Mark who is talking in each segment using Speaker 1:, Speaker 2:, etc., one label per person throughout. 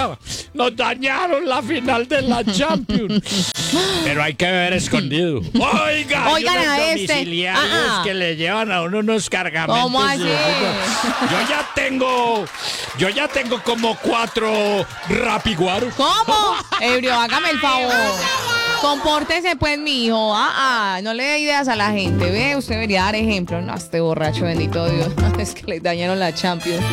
Speaker 1: Nos dañaron la final de la Champions. Pero hay que beber escondido. Oigan
Speaker 2: a
Speaker 1: los
Speaker 2: este.
Speaker 1: domiciliarios que le llevan a uno unos cargamentos.
Speaker 2: ¿Cómo así?
Speaker 1: Yo ya tengo como 4 rapiguaros.
Speaker 2: ¿Cómo? Ebrio, hágame el favor. Compórtese pues, mijo. No le dé ideas a la gente. Ve, usted debería dar ejemplo. No, este borracho, bendito Dios. Es que le dañaron la Champions.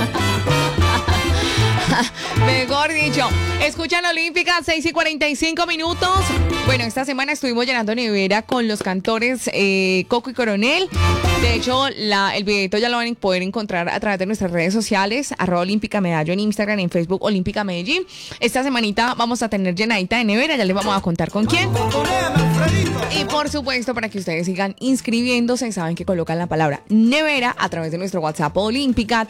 Speaker 2: Mejor dicho, escuchan Olímpica, 6:45 minutos. Bueno, esta semana estuvimos llenando nevera con los cantores Coco y Coronel. De hecho, el videito ya lo van a poder encontrar a través de nuestras redes sociales, @Olímpica Medallo en Instagram, en Facebook, Olímpica Medellín. Esta semanita vamos a tener llenadita de nevera, ya les vamos a contar con quién. Y por supuesto, para que ustedes sigan inscribiéndose, saben que colocan la palabra nevera a través de nuestro WhatsApp Olímpica,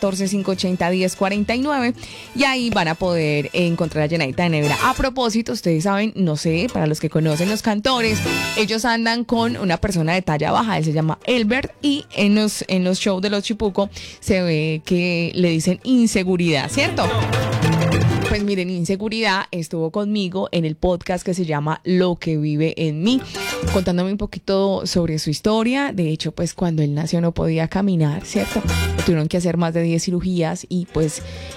Speaker 2: 314-580-1049, y ahí van a poder encontrar la llenadita de nevera. A propósito, ustedes saben, no sé, para los que conocen los cantores, ellos andan con una persona de talla baja, él se llama Elbert, y en los shows de los Chipuco se ve que le dicen inseguridad, ¿cierto? Pues miren, Inseguridad estuvo conmigo en el podcast que se llama Lo que vive en mí, contándome un poquito sobre su historia. De hecho, pues cuando él nació no podía caminar, ¿cierto? Tuvieron que hacer más de 10 cirugías y pues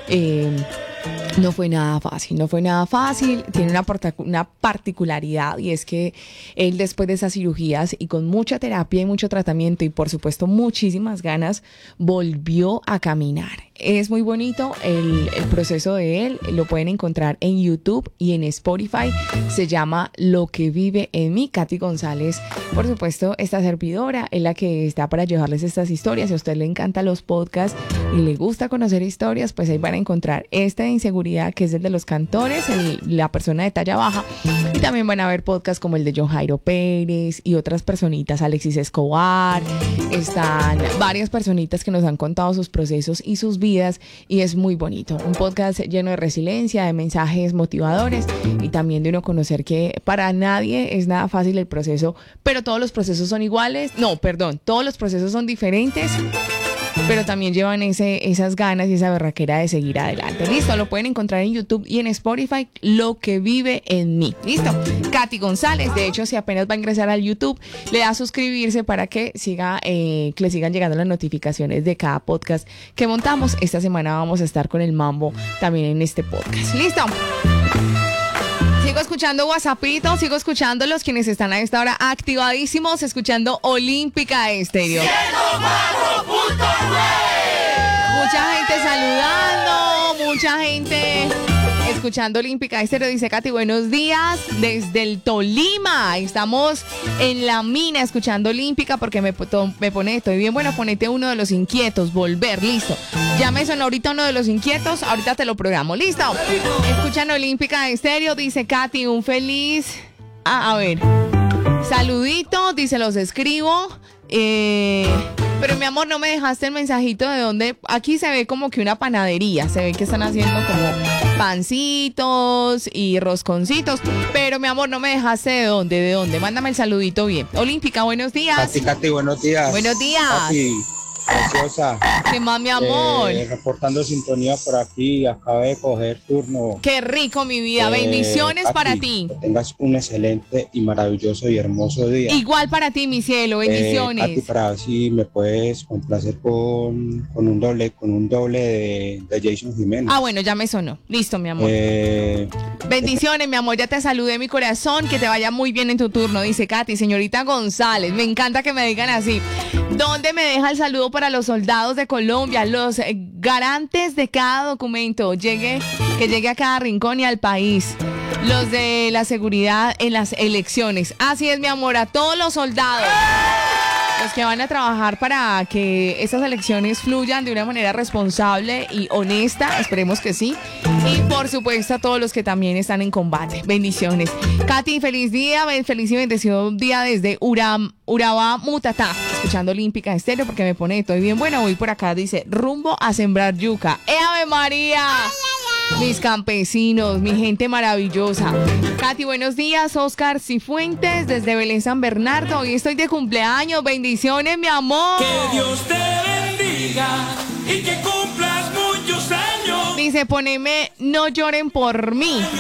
Speaker 2: no fue nada fácil. Tiene una particularidad, y es que él, después de esas cirugías y con mucha terapia y mucho tratamiento y por supuesto muchísimas ganas, volvió a caminar. Es muy bonito el proceso de él, lo pueden encontrar en YouTube y en Spotify. Se llama Lo que vive en mí. Katy González, por supuesto, esta servidora es la que está para llevarles estas historias. Si a usted le encantan los podcasts y le gusta conocer historias, pues ahí van a encontrar esta de Inseguridad, que es el de los cantores, la persona de talla baja, y también van a ver podcasts como el de John Jairo Pérez y otras personitas, Alexis Escobar. Están varias personitas que nos han contado sus procesos y sus vidas, y es muy bonito. Un podcast lleno de resiliencia, de mensajes motivadores, y también de uno conocer que para nadie es nada fácil el proceso, pero todos los procesos son iguales. No, perdón, todos los procesos son diferentes, pero también llevan esas ganas y esa berraquera de seguir adelante. Listo, lo pueden encontrar en YouTube y en Spotify, Lo que vive en mí. Listo, Katy González. De hecho, si apenas va a ingresar al YouTube, le da a suscribirse para que le sigan llegando las notificaciones de cada podcast que montamos. Esta semana vamos a estar con el mambo también en este podcast. Listo. Sigo escuchando WhatsAppito, sigo escuchando los quienes están a esta hora activadísimos, escuchando Olímpica Estéreo.
Speaker 3: 104.9.
Speaker 2: Mucha gente saludando, mucha gente escuchando Olímpica Estéreo. Dice Katy, buenos días desde el Tolima. Estamos en la mina escuchando Olímpica porque me pone, estoy bien, bueno, ponete uno de los inquietos, volver, listo. Ya me sonó ahorita uno de los inquietos, ahorita te lo programo, listo. Escuchan Olímpica Estéreo, dice Katy, un feliz... a ver, saludito, dice, los escribo. Pero mi amor, no me dejaste el mensajito de dónde. Aquí se ve como que una panadería, se ve que están haciendo como pancitos y rosconcitos, pero mi amor, no me dejaste de dónde, mándame el saludito bien. Olímpica, buenos días.
Speaker 4: Katy, buenos días.
Speaker 2: Buenos días.
Speaker 4: Katy, preciosa.
Speaker 2: ¿Qué más, mi amor?
Speaker 4: Reportando sintonía por aquí, acabé de coger turno.
Speaker 2: Qué rico, mi vida, bendiciones
Speaker 4: Katy,
Speaker 2: para ti.
Speaker 4: Que tengas un excelente y maravilloso y hermoso día.
Speaker 2: Igual para ti, mi cielo, bendiciones.
Speaker 4: Katy, para ver si me puedes complacer con un doble de Jason Jiménez.
Speaker 2: Bueno, ya me sonó. Listo, mi amor. Bendiciones, mi amor, ya te saludé, mi corazón, que te vaya muy bien en tu turno, dice Katy. Señorita González, me encanta que me digan así. ¿Dónde me deja el saludo para los soldados de Colombia, los garantes de cada documento, que llegue a cada rincón y al país, los de la seguridad en las elecciones? Así es, mi amor, a todos los soldados, los que van a trabajar para que estas elecciones fluyan de una manera responsable y honesta, esperemos que sí. Y por supuesto a todos los que también están en combate. Bendiciones. Katy, feliz día, feliz y bendecido día desde Urabá, Mutatá, escuchando Olímpica Estéreo porque me pone, estoy bien buena, voy por acá, dice, rumbo a sembrar yuca. ¡Ave María! Mis campesinos, mi gente maravillosa. Katy, buenos días. Oscar Cifuentes desde Belén San Bernardo. Hoy estoy de cumpleaños. Bendiciones, mi amor.
Speaker 3: Que Dios te bendiga y que cumplas muchos años.
Speaker 2: dice, poneme No lloren por mí.